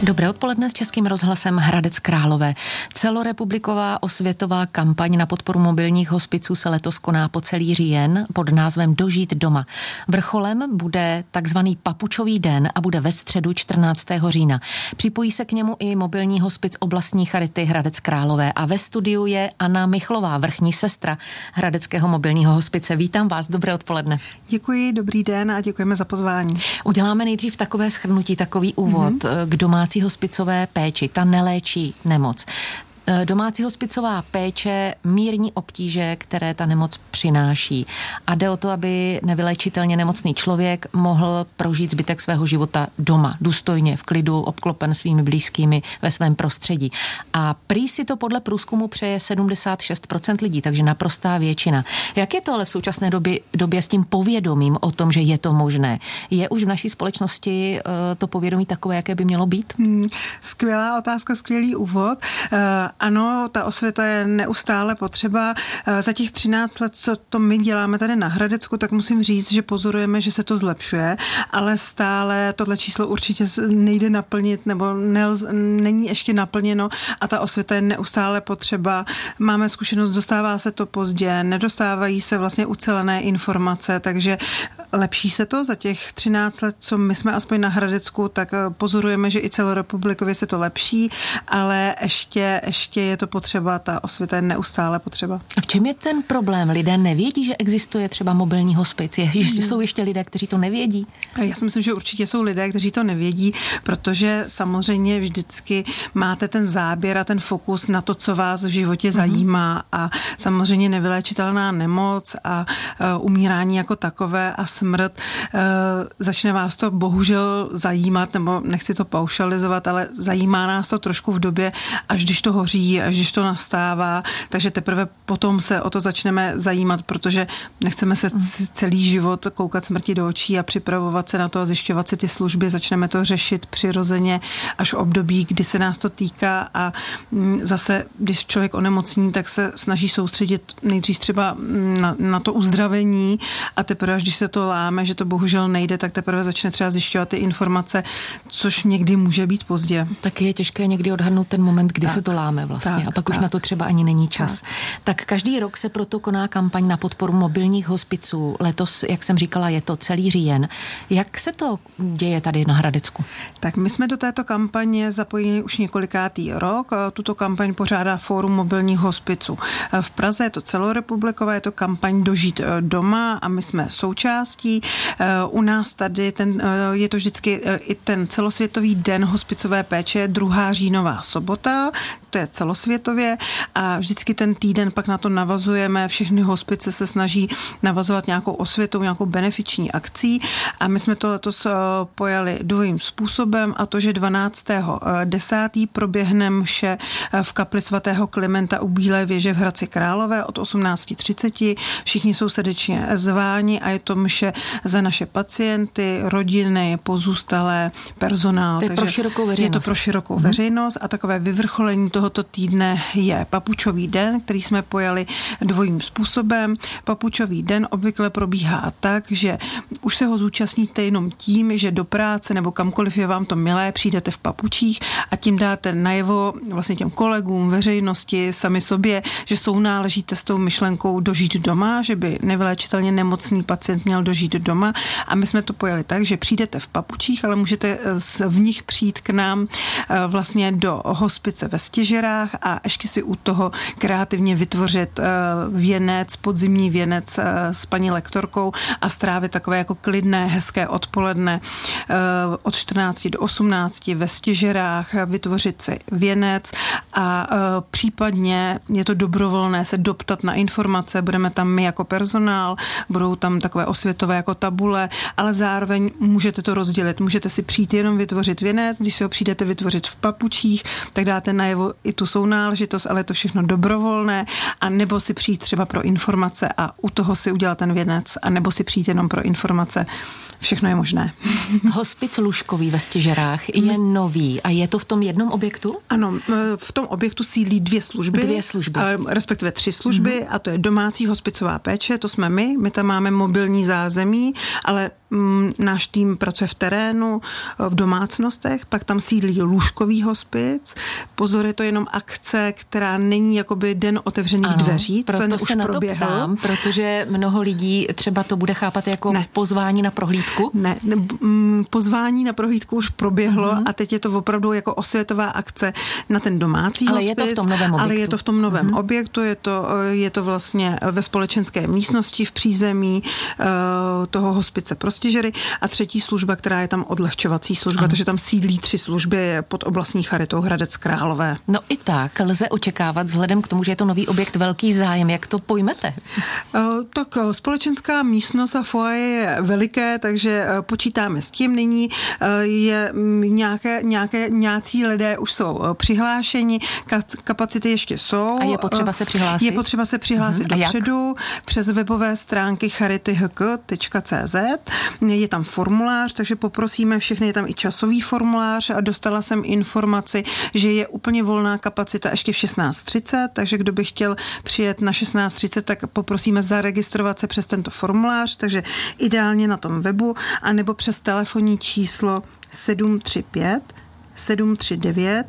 Dobré odpoledne s Českým rozhlasem Hradec Králové. Celorepubliková osvětová kampaň na podporu mobilních hospiců se letos koná po celý říjen pod názvem Dožít doma. Vrcholem bude takzvaný Papučový den a bude ve středu 14. října. Připojí se k němu i mobilní hospic oblastní charity Hradec Králové a ve studiu je Anna Michlová, vrchní sestra Hradeckého mobilního hospice. Vítám vás, dobré odpoledne. Děkuji, dobrý den a děkujeme za pozvání. Uděláme nejdřív takové shrnutí, takový úvod k domácí hospicové péči. Ta neléčí nemoc. Domácí hospicová péče mírní obtíže, které ta nemoc přináší. A jde o to, aby nevyléčitelně nemocný člověk mohl prožít zbytek svého života doma, důstojně, v klidu, obklopen svými blízkými ve svém prostředí. A prý si to podle průzkumu přeje 76% lidí, takže naprostá většina. Jak je to ale v současné době s tím povědomím o tom, že je to možné? Je už v naší společnosti to povědomí takové, jaké by mělo být? Skvělá otázka, skvělý úvod. Ano, ta osvěta je neustále potřeba. Za těch 13 let, co to my děláme tady na Hradecku, tak musím říct, že pozorujeme, že se to zlepšuje, ale stále tohle číslo určitě nejde naplnit nebo není ještě naplněno a ta osvěta je neustále potřeba. Máme zkušenost, dostává se to pozdě, nedostávají se vlastně ucelené informace, takže lepší se to za těch 13 let, co my jsme aspoň na Hradecku, tak pozorujeme, že i celorepublikově se to lepší, ale ještě je to potřeba, ta osvěta je neustále potřeba. A v čem je ten problém? Lidé nevědí, že existuje třeba mobilní hospic? Jsou ještě lidé, kteří to nevědí? Já si myslím, že určitě jsou lidé, kteří to nevědí, protože samozřejmě vždycky máte ten záběr a ten fokus na to, co vás v životě zajímá a samozřejmě nevyléčitelná nemoc a umírání jako takové a smrt. Začne vás to bohužel zajímat, nebo nechci to paušalizovat, ale zajímá nás to trošku v době, až když to hoří, až když to nastává, takže teprve potom se o to začneme zajímat, protože nechceme se celý život koukat smrti do očí a připravovat se na to a zjišťovat si ty služby, začneme to řešit přirozeně až v období, kdy se nás to týká a zase, když člověk onemocní, tak se snaží soustředit nejdřív třeba na to uzdravení a teprve, až když se to láme, že to bohužel nejde, tak teprve začne třeba zjišťovat ty informace, což někdy může být pozdě. Taky je těžké někdy odhadnout ten moment, kdy se to láme vlastně a pak už na to třeba ani není čas. Tak každý rok se proto koná kampaň na podporu mobilních hospiců. Letos, jak jsem říkala, je to celý říjen. Jak se to děje tady na Hradecku? Tak my jsme do této kampaně zapojili už několikátý rok. Tuto kampaň pořádá Fórum mobilních hospiců. V Praze je to celorepublikové, je to kampaň Dožít doma a my jsme součástí. U nás tady je to vždycky i ten celosvětový den hospicové péče, 2. říjnová sobota, to je celosvětově a vždycky ten týden pak na to navazujeme. Všechny hospice se snaží navazovat nějakou osvětou, nějakou benefiční akcí a my jsme to letos pojali dvojím způsobem a to, že 12.10. proběhne mše v kapli svatého Klimenta u Bílé věže v Hradci Králové od 18:30. Všichni jsou srdečně zváni a je to mše za naše pacienty, rodiny, pozůstalé, personál. To je pro širokou veřejnost. Je to pro širokou veřejnost a takové vyvrcholení tohoto týdne je Papučový den, který jsme pojali dvojím způsobem. Papučový den obvykle probíhá tak, že už se ho zúčastníte jenom tím, že do práce nebo kamkoliv je vám to milé, přijdete v papučích a tím dáte najevo vlastně těm kolegům, veřejnosti, sami sobě, že sounáležíte s tou myšlenkou dožít doma, že by nevyléčitelně nemocný pacient měl dožít doma a my jsme to pojali tak, že přijdete v papučích, ale můžete v nich přijít k nám vlastně do hospice ve Stěžerách a ještě si u toho kreativně vytvořit věnec, podzimní věnec s paní lektorkou a strávit takové jako klidné, hezké odpoledne od 14 do 18 ve Stěžerách, vytvořit si věnec a případně je to dobrovolné se doptat na informace, budeme tam my jako personál, budou tam takové osvětové jako tabule, ale zároveň můžete to rozdělit. Můžete si přijít jenom vytvořit věnec, když si ho přijdete vytvořit v papučích, tak dáte najevo i tu sounáležitost, ale je to všechno dobrovolné, a nebo si přijít třeba pro informace a u toho si udělat ten věnec, a nebo si přijít jenom pro informace. Všechno je možné. Hospic lůžkový ve Stěžerách je nový a je to v tom jednom objektu? Ano, v tom objektu sídlí dvě služby. Respektive 3 služby a to je domácí hospicová péče, to jsme my tam máme mobilní zázemí, ale náš tým pracuje v terénu, v domácnostech, pak tam sídlí lůžkový hospic. Pozor, je to jenom akce, která není jakoby den otevřených dveří. Proto ten se už na proběhl. to ptám, protože mnoho lidí třeba to bude chápat jako pozvání na prohlídku. Ne, pozvání na prohlídku už proběhlo a teď je to opravdu jako osvětová akce na ten domácí hospic. Ale je to v tom novém objektu. Ale je to v tom novém objektu, je to vlastně ve společenské místnosti v přízemí toho hospice Prostěžery a třetí služba, která je tam odlehčovací služba, takže tam sídlí 3 služby pod oblastní charitou Hradec Králové. No i tak lze očekávat vzhledem k tomu, že je to nový objekt, velký zájem. Jak to pojmete? Tak společenská místnost a foyer je veliké, takže počítáme s tím. Nyní je nějací lidé už jsou přihlášeni, kapacity ještě jsou. A je potřeba se přihlásit? Je potřeba se přihlásit dopředu přes webové stránky charityhk.cz. Je tam formulář, takže poprosíme všechny, je tam i časový formulář a dostala jsem informaci, že je úplně volná kapacita ještě v 16:30, takže kdo by chtěl přijet na 16:30, tak poprosíme zaregistrovat se přes tento formulář, takže ideálně na tom webu, anebo přes telefonní číslo 735 739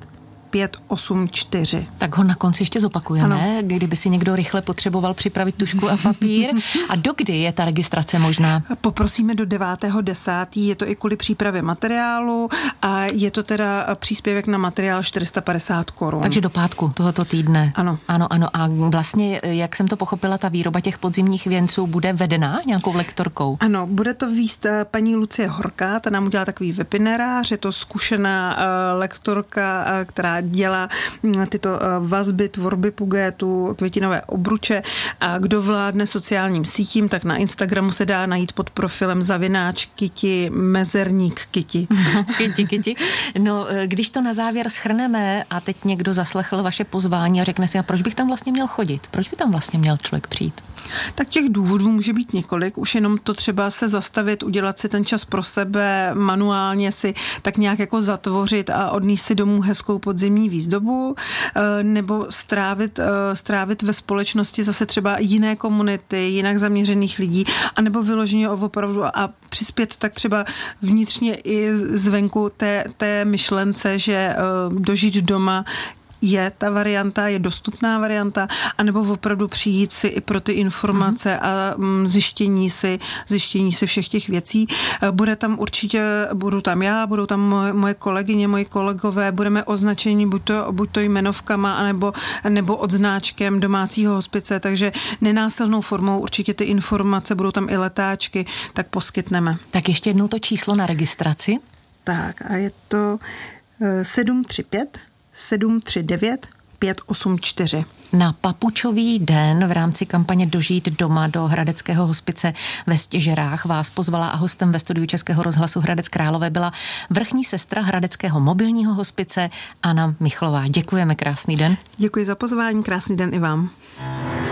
584. Tak ho na konci ještě zopakujeme, kdyby si někdo rychle potřeboval připravit tužku a papír. A dokdy je ta registrace možná? Poprosíme do 9.10. Je to i kvůli přípravě materiálu a je to teda příspěvek na materiál 450 Kč. Takže do pátku tohoto týdne. Ano. Ano. A vlastně, jak jsem to pochopila, ta výroba těch podzimních věnců bude vedena nějakou lektorkou? Ano, bude to vést paní Lucie Horká, ta nám udělá takový webinář, je to zkušená lektorka, která dělá tyto vazby, tvorby pugetu, květinové obruče a kdo vládne sociálním sítím, tak na Instagramu se dá najít pod profilem _Kyti mezerník Kyti. Kyti. No, když to na závěr shrneme a teď někdo zaslechl vaše pozvání a řekne si, a proč bych tam vlastně měl chodit? Proč by tam vlastně měl člověk přijít? Tak těch důvodů může být několik, už jenom to třeba se zastavit, udělat si ten čas pro sebe, manuálně si tak nějak jako zatvořit a odníst si domů hezkou podzimní výzdobu, nebo strávit ve společnosti zase třeba jiné komunity, jinak zaměřených lidí, anebo vyloženě opravdu a přispět tak třeba vnitřně i zvenku té myšlence, že dožít doma je ta varianta, je dostupná varianta, anebo opravdu přijít si i pro ty informace a zjištění si všech těch věcí. Budu tam já, budou tam moje kolegyně, moji kolegové, budeme označeni buď to jmenovkama, nebo odznáčkem domácího hospice, takže nenásilnou formou určitě ty informace, budou tam i letáčky, tak poskytneme. Tak ještě jednou to číslo na registraci. Tak a je to 735 739 584. Na Papučový den v rámci kampaně Dožít doma do Hradeckého hospice ve Stěžerách vás pozvala a hostem ve studiu Českého rozhlasu Hradec Králové byla vrchní sestra Hradeckého mobilního hospice Anna Michlová. Děkujeme, krásný den. Děkuji za pozvání, krásný den i vám.